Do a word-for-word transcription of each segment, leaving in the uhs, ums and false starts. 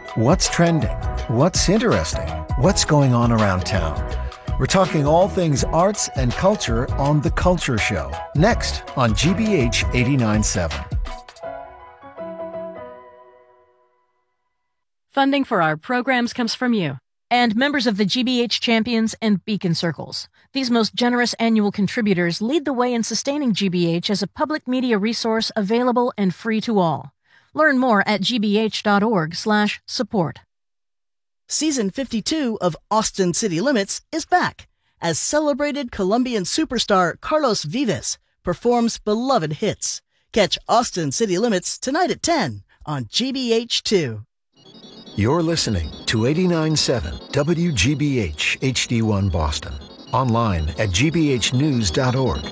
What's trending? What's interesting? What's going on around town? We're talking all things arts and culture on The Culture Show, next on G B H eighty-nine point seven. Funding for our programs comes from you and members of the G B H Champions and Beacon Circles. These most generous annual contributors lead the way in sustaining G B H as a public media resource available and free to all. Learn more at gbh.org slash support. Season fifty-two of Austin City Limits is back as celebrated Colombian superstar Carlos Vives performs beloved hits. Catch Austin City Limits tonight at ten on G B H two. You're listening to eighty-nine point seven W G B H H D one Boston. Online at g b h news dot org.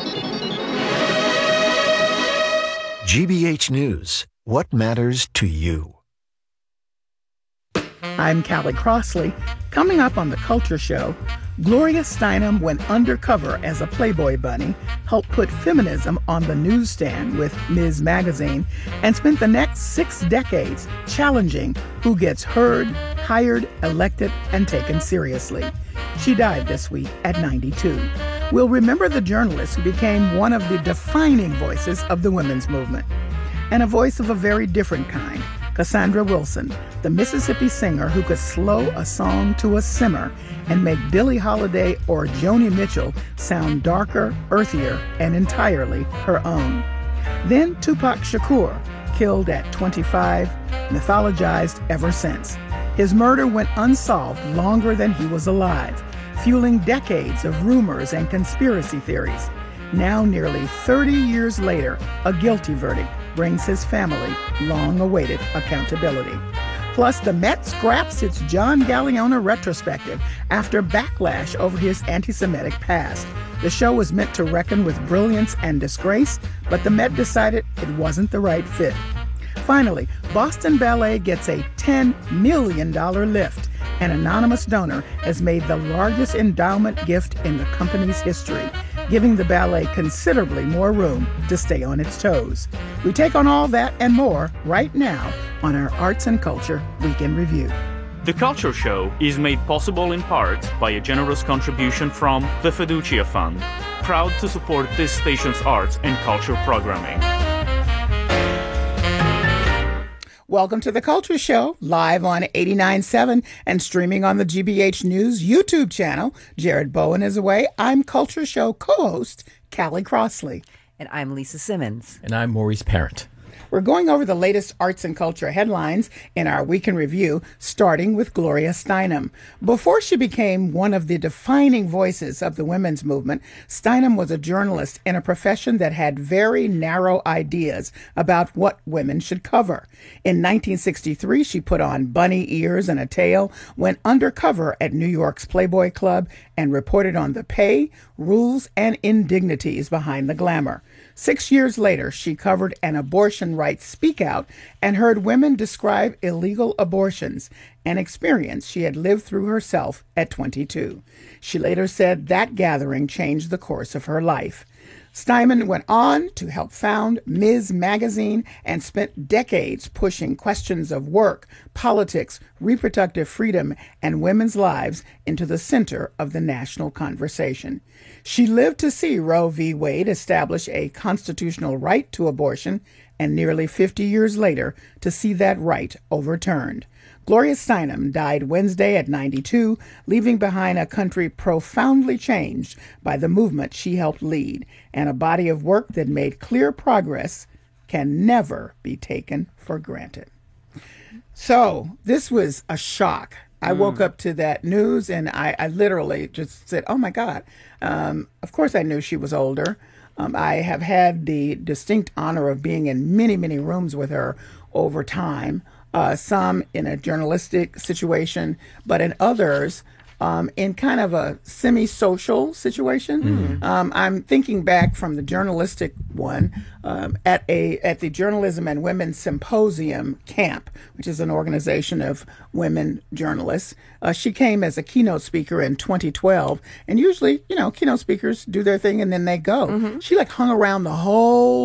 G B H News. What matters to you? I'm Callie Crossley. Coming up on The Culture Show, Gloria Steinem went undercover as a Playboy bunny, helped put feminism on the newsstand with Miz Magazine, and spent the next six decades challenging who gets heard, hired, elected, and taken seriously. She died this week at ninety-two. We'll remember the journalist who became one of the defining voices of the women's movement. And a voice of a very different kind, Cassandra Wilson, the Mississippi singer who could slow a song to a simmer and make Billie Holiday or Joni Mitchell sound darker, earthier, and entirely her own. Then Tupac Shakur, killed at twenty-five, mythologized ever since. His murder went unsolved longer than he was alive, fueling decades of rumors and conspiracy theories. Now, nearly thirty years later, a guilty verdict brings his family long-awaited accountability. Plus, the Met scraps its John Galliano retrospective after backlash over his anti-Semitic past. The show was meant to reckon with brilliance and disgrace, but the Met decided it wasn't the right fit. Finally, Boston Ballet gets a ten million dollars lift. An anonymous donor has made the largest endowment gift in the company's history, giving the ballet considerably more room to stay on its toes. We take on all that and more right now on our Arts and Culture Weekend Review. The Culture Show is made possible in part by a generous contribution from the Fiducia Fund, proud to support this station's arts and culture programming. Welcome to The Culture Show, live on eighty-nine point seven and streaming on the G B H News YouTube channel. Jared Bowen is away. I'm Culture Show co-host Callie Crossley. And I'm Lisa Simmons. And I'm Maurice Parent. We're going over the latest arts and culture headlines in our weekend review, starting with Gloria Steinem. Before she became one of the defining voices of the women's movement, Steinem was a journalist in a profession that had very narrow ideas about what women should cover. In nineteen sixty-three, she put on bunny ears and a tail, went undercover at New York's Playboy Club, and reported on the pay, rules, and indignities behind the glamour. Six years later, she covered an abortion rights speak out and heard women describe illegal abortions, an experience she had lived through herself at twenty-two. She later said that gathering changed the course of her life. Steinem went on to help found Miz Magazine and spent decades pushing questions of work, politics, reproductive freedom, and women's lives into the center of the national conversation. She lived to see Roe v. Wade establish a constitutional right to abortion, and nearly fifty years later to see that right overturned. Gloria Steinem died Wednesday at ninety-two, leaving behind a country profoundly changed by the movement she helped lead, and a body of work that made clear progress can never be taken for granted. So this was a shock. I mm. woke up to that news and I, I literally just said, oh my God. Um, of course I knew she was older. Um, I have had the distinct honor of being in many, many rooms with her over time. Uh, some in a journalistic situation, but in others um, in kind of a semi-social situation. Mm. Um, I'm thinking back from the journalistic one um, at a at the Journalism and Women's Symposium Camp, which is an organization of women journalists. Uh, she came as a keynote speaker in twenty twelve, and usually, you know, keynote speakers do their thing and then they go. Mm-hmm. She like hung around the whole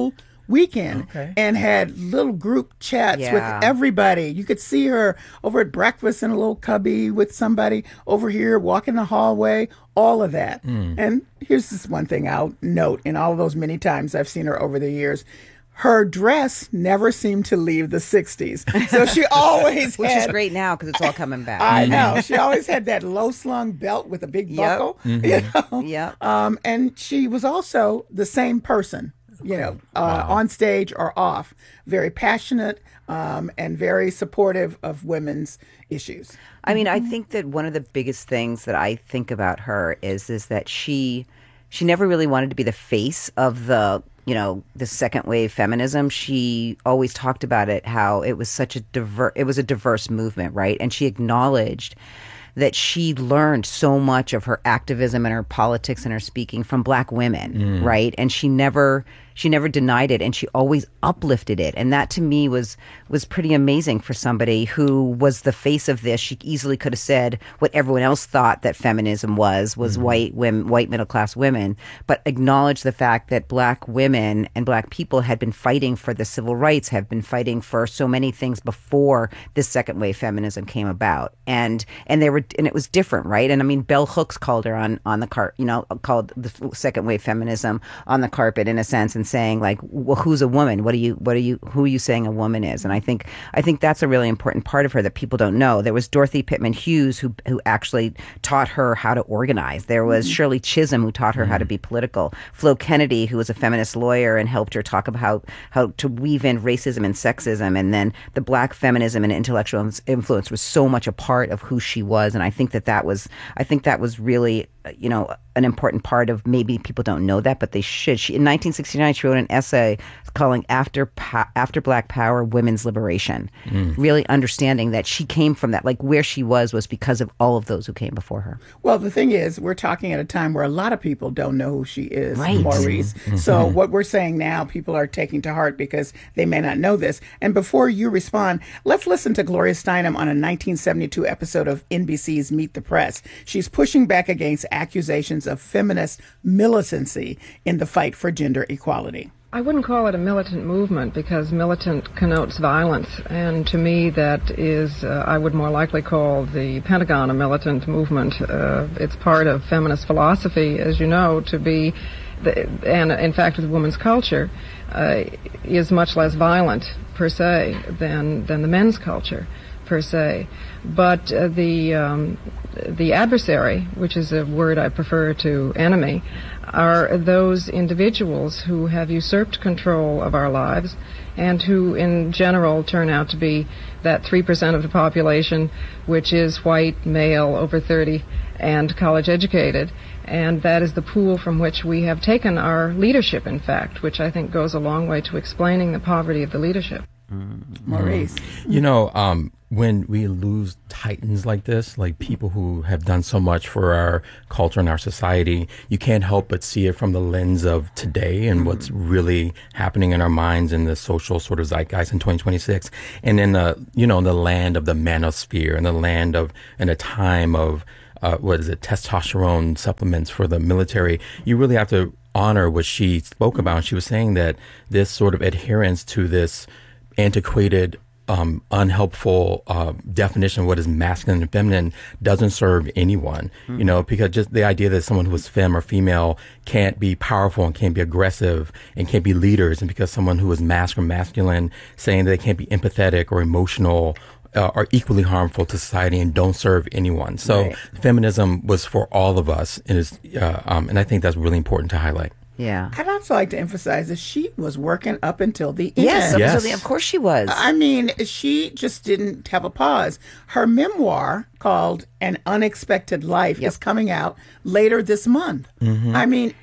weekend Okay. and had little group chats Yeah. with everybody. You could see her over at breakfast in a little cubby with somebody over here walking the hallway, all of that. Mm. And here's this one thing I'll note in all of those many times I've seen her over the years. Her dress never seemed to leave the sixties. So she always Which had... is great now because it's all coming back. I know. She always had that low-slung belt with a big Yep. buckle. You know? Yep. Um, and she was also the same person, you know, uh, on stage or off. Very passionate um, and very supportive of women's issues. I mean, I think that one of the biggest things that I think about her is is that she she never really wanted to be the face of the, you know, the second wave feminism. She always talked about it, how it was such a diver it was a diverse movement, right? And she acknowledged that she learned so much of her activism and her politics and her speaking from Black women, right? And she never she never denied it, and she always uplifted it. And that to me was was pretty amazing for somebody who was the face of this. She easily could have said what everyone else thought that feminism was, was mm-hmm. white women, white middle class women, but acknowledged the fact that Black women and Black people had been fighting for the civil rights, have been fighting for so many things before this second wave feminism came about. And and they were and it was different, right? And I mean, Bell Hooks called her on on the car, you know, called the second wave feminism on the carpet in a sense, and saying like, well, who's a woman? What do you, what are you, who are you saying a woman is? And I think, I think that's a really important part of her that people don't know. There was Dorothy Pittman Hughes who, who actually taught her how to organize. There was mm-hmm. Shirley Chisholm who taught her mm-hmm. how to be political. Flo Kennedy, who was a feminist lawyer and helped her talk about how, how to weave in racism and sexism. And then the Black feminism and intellectual influence was so much a part of who she was. And I think that that was, I think that was really, you know, an important part of, maybe people don't know that, but they should. She, in nineteen sixty-nine, she wrote an essay calling After pa- After Black Power, Women's Liberation, mm. really understanding that she came from that, like where she was was because of all of those who came before her. Well, the thing is, we're talking at a time where a lot of people don't know who she is, right. Maurice. Mm-hmm. So what we're saying now, people are taking to heart because they may not know this. And before you respond, let's listen to Gloria Steinem on a nineteen seventy-two episode of N B C's Meet the Press. She's pushing back against accusations of feminist militancy in the fight for gender equality. I wouldn't call it a militant movement because militant connotes violence, and to me that is, uh, I would more likely call the Pentagon a militant movement. Uh, it's part of feminist philosophy, as you know, to be, the, and in fact with women's culture, uh, is much less violent per se than, than the men's culture per se. But uh, the um, the adversary, which is a word I prefer to enemy, are those individuals who have usurped control of our lives and who in general turn out to be that three percent of the population which is white, male, over thirty, and college educated. And that is the pool from which we have taken our leadership, in fact, which I think goes a long way to explaining the poverty of the leadership. Mm-hmm. Maurice. You know, um, when we lose titans like this, like people who have done so much for our culture and our society, you can't help but see it from the lens of today and mm-hmm. what's really happening in our minds in the social sort of zeitgeist in twenty twenty-six. And in the, you know, in the land of the manosphere, and the land of, in a time of, uh, what is it, testosterone supplements for the military, you really have to honor what she spoke about. She was saying that this sort of adherence to this antiquated, um, unhelpful uh, definition of what is masculine and feminine doesn't serve anyone, mm-hmm. you know, because just the idea that someone who is femme or female can't be powerful and can't be aggressive and can't be leaders, and because someone who is masculine, masculine, saying that they can't be empathetic or emotional uh, are equally harmful to society and don't serve anyone. So right. feminism was for all of us, and is, uh, um, and I think that's really important to highlight. Yeah. I'd also like to emphasize that she was working up until the end. Yes, yes. Absolutely. Of course she was. I mean, she just didn't have a pause. Her memoir called An Unexpected Life yep. is coming out later this month. Mm-hmm. I mean,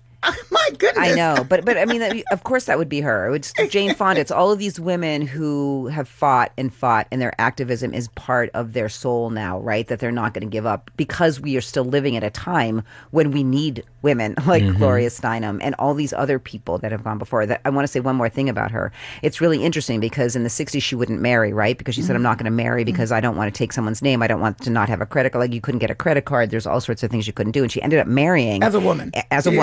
my goodness. I know, but but I mean, of course that would be her. It's Jane Fonda. It's all of these women who have fought and fought, and their activism is part of their soul now, right? That they're not going to give up, because we are still living at a time when we need women like mm-hmm. Gloria Steinem and all these other people that have gone before. That I want to say one more thing about her. It's really interesting because in the sixties she wouldn't marry, right? Because she mm-hmm. said, I'm not going to marry because mm-hmm. I don't want to take someone's name. I don't want to not have a credit card. Like, you couldn't get a credit card. There's all sorts of things you couldn't do. And she ended up marrying. As a woman. As a woman, yeah, yes, right. as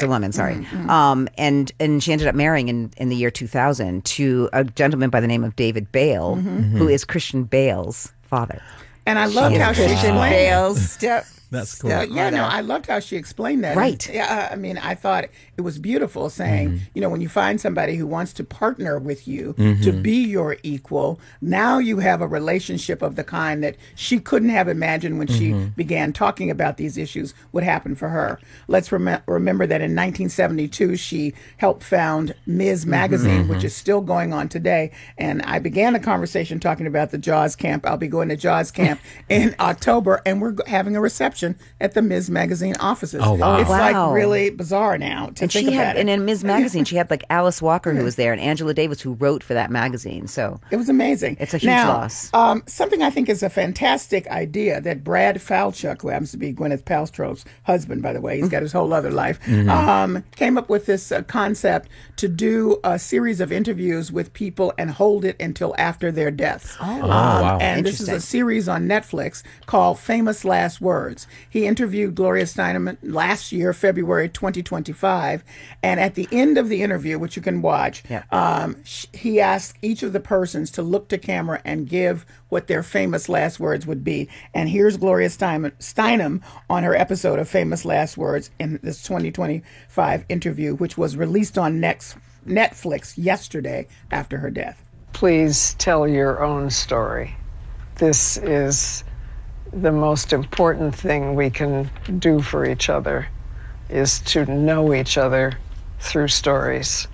a woman, sorry. Mm-hmm. Um, and and she ended up marrying in, in the year two thousand to a gentleman by the name of David Bale, mm-hmm. who is Christian Bale's father. And I loved how she Christian explained Bale's step. That's cool. Uh, yeah, no, I loved how she explained that. Right. And, yeah, I mean, I thought it was beautiful saying, mm-hmm. you know, when you find somebody who wants to partner with you mm-hmm. to be your equal, now you have a relationship of the kind that she couldn't have imagined when mm-hmm. she began talking about these issues would happen for her. Let's rem- remember that in nineteen seventy-two, she helped found Miz Magazine, mm-hmm. which is still going on today. And I began a conversation talking about the Jaws Camp. I'll be going to Jaws Camp in October, and we're g- having a reception at the Miz Magazine offices. Oh, wow. It's wow. like really bizarre now to and think she about had, it. And in Miz Magazine, she had like Alice Walker, who was there, and Angela Davis, who wrote for that magazine. So it was amazing. It's a huge now, loss. Um, something I think is a fantastic idea that Brad Falchuk, who happens to be Gwyneth Paltrow's husband, by the way, he's got his whole other life, mm-hmm. um, came up with this uh, concept to do a series of interviews with people and hold it until after their deaths. Oh, um, wow. And this is a series on Netflix called Famous Last Words. He interviewed Gloria Steinem last year, February twenty twenty-five, and at the end of the interview, which you can watch, yeah. um, sh- he asked each of the persons to look to camera and give what their famous last words would be. And here's Gloria Steinem, Steinem on her episode of Famous Last Words in this twenty twenty-five interview, which was released on Next, Netflix yesterday after her death. Please tell your own story. This is the most important thing we can do for each other, is to know each other through stories.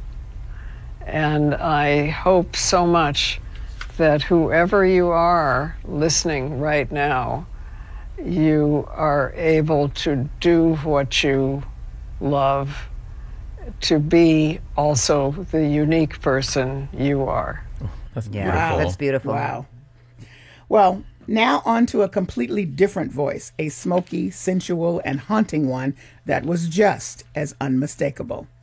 And I hope so much that whoever you are listening right now, you are able to do what you love, to be also the unique person you are. Oh, that's Yeah, beautiful. that's beautiful. Wow. Well, now on to a completely different voice, a smoky, sensual, and haunting one that was just as unmistakable.